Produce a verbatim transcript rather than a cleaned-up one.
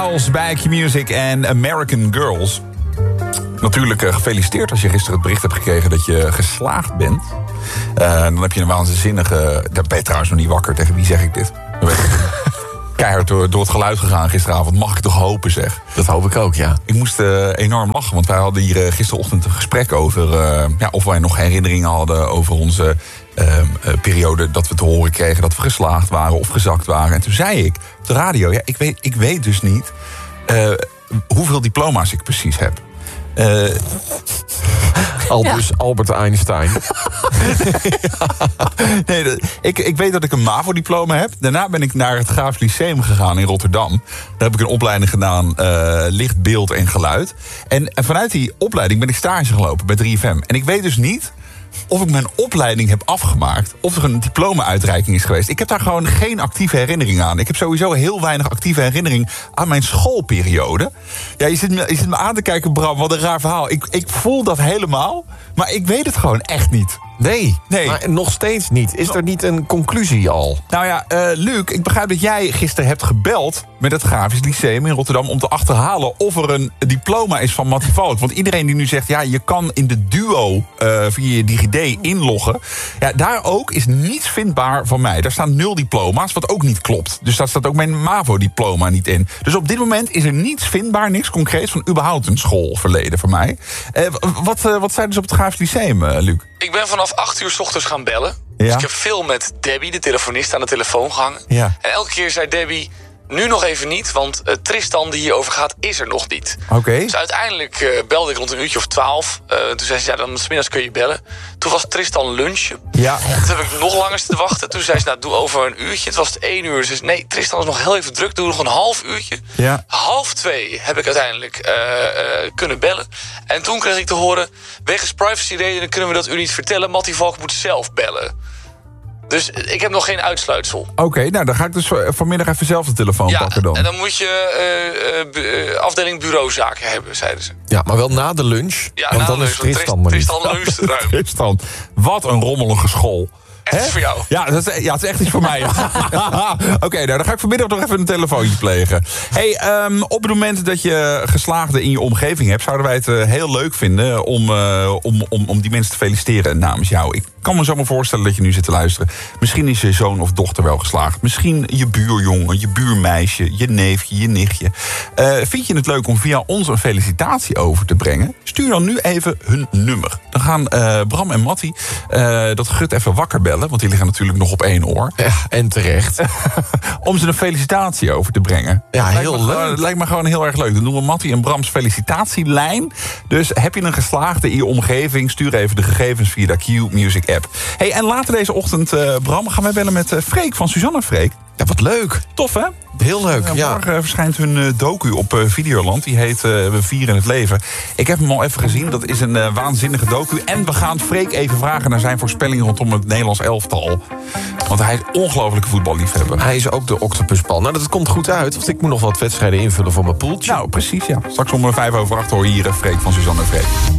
Girls bij Q-Music en American Girls. Natuurlijk uh, gefeliciteerd als je gisteren het bericht hebt gekregen dat je geslaagd bent. Uh, dan heb je een waanzinnige... Daar ben je trouwens nog niet wakker. Tegen wie zeg ik dit? Keihard door, door het geluid gegaan gisteravond. Mag ik toch hopen, zeg. Dat hoop ik ook, ja. Ik moest uh, enorm lachen, want wij hadden hier uh, gisterochtend een gesprek over... Uh, ja, of wij nog herinneringen hadden over onze uh, uh, periode... dat we te horen kregen dat we geslaagd waren of gezakt waren. En toen zei ik op de radio, ja, ik weet, ik weet dus niet... Uh, hoeveel diploma's ik precies heb. Uh, Albus ja. Albert Einstein. nee, de, ik, ik weet dat ik een MAVO-diploma heb. Daarna ben ik naar het Graafs Lyceum gegaan in Rotterdam. Daar heb ik een opleiding gedaan, uh, licht, beeld en geluid. En, en vanuit die opleiding ben ik stage gelopen bij drie F M. En ik weet dus niet of ik mijn opleiding heb afgemaakt, of er een diploma-uitreiking is geweest. Ik heb daar gewoon geen actieve herinnering aan. Ik heb sowieso heel weinig actieve herinnering aan mijn schoolperiode. Ja, je zit me, je zit me aan te kijken, Bram, wat een raar verhaal. Ik, ik voel dat helemaal, maar ik weet het gewoon echt niet. Nee, nee, maar nog steeds niet. Is er niet een conclusie al? Nou ja, uh, Luc, ik begrijp dat jij gisteren hebt gebeld met het Grafisch Lyceum in Rotterdam om te achterhalen of er een diploma is van Mattie Valk. Want iedereen die nu zegt, ja, je kan in de Duo uh, via je DigiD inloggen. Ja, daar ook is niets vindbaar van mij. Daar staan nul diploma's, wat ook niet klopt. Dus daar staat ook mijn MAVO-diploma niet in. Dus op dit moment is er niets vindbaar, niks concreets van überhaupt een schoolverleden van mij. Uh, wat, uh, wat zei dus op het Grafisch Lyceum, uh, Luc? Ik ben vanaf acht uur 's ochtends gaan bellen. Ja. Dus ik heb veel met Debbie, de telefonist, aan de telefoon gehangen. Ja. En elke keer zei Debbie, nu nog even niet, want uh, Tristan die hierover gaat, is er nog niet. Oké. Okay. Dus uiteindelijk uh, belde ik rond een uurtje of twaalf. Uh, toen zei ze, ja, dan 's middags kun je bellen. Toen was Tristan lunchen. Ja. Toen heb ik nog langer zitten wachten. Toen zei ze, nou, doe over een uurtje. Het was het één uur. Ze zei, nee, Tristan is nog heel even druk. Doe nog een half uurtje. Ja. Half twee heb ik uiteindelijk uh, uh, kunnen bellen. En toen kreeg ik te horen, wegens privacyredenen kunnen we dat u niet vertellen. Mattie Valk moet zelf bellen. Dus ik heb nog geen uitsluitsel. Oké, okay, nou dan ga ik dus vanmiddag even zelf de telefoon ja, pakken dan. En dan moet je uh, uh, afdeling bureauzaken hebben, zeiden ze. Ja, maar wel na de lunch. Ja, want na dan de is lunch, Tristan maar niet. Tristan lunch te ruimen. Tristan, wat een rommelige school. Echt voor jou? Ja, dat is, ja, het is echt iets voor mij. Oké, okay, nou, dan ga ik vanmiddag nog even een telefoontje plegen. Hey, um, op het moment dat je geslaagden in je omgeving hebt, zouden wij het uh, heel leuk vinden om, uh, om, om, om die mensen te feliciteren namens jou. Ik kan me zo maar voorstellen dat je nu zit te luisteren. Misschien is je zoon of dochter wel geslaagd. Misschien je buurjongen, je buurmeisje, je neefje, je nichtje. Uh, vind je het leuk om via ons een felicitatie over te brengen? Stuur dan nu even hun nummer. Dan gaan uh, Bram en Mattie uh, dat gut even wakker bellen. Want die liggen natuurlijk nog op één oor. Ja, en terecht. Om ze een felicitatie over te brengen. Ja, lijkt heel me, leuk. Het lijkt me gewoon heel erg leuk. Dan doen we Mattie en Brams felicitatielijn. Dus heb je een geslaagde in je omgeving, stuur even de gegevens via de Q-Music app. Hey, en later deze ochtend, uh, Bram, gaan wij bellen met uh, Freek van Suzanne en Freek. Ja, wat leuk. Tof, hè? Heel leuk, uh, ja. Morgen uh, verschijnt hun uh, docu op uh, Videoland. Die heet uh, We vieren het leven. Ik heb hem al even gezien. Dat is een uh, waanzinnige docu. En we gaan Freek even vragen naar zijn voorspelling rondom het Nederlands elftal. Want hij is ongelofelijke voetballiefhebber. Hij is ook de octopusbal. Nou, dat komt goed uit, want ik moet nog wat wedstrijden invullen voor mijn poeltje. Nou, precies, ja. Straks om vijf over acht hoor je hier uh, Freek van Suzanne en Freek.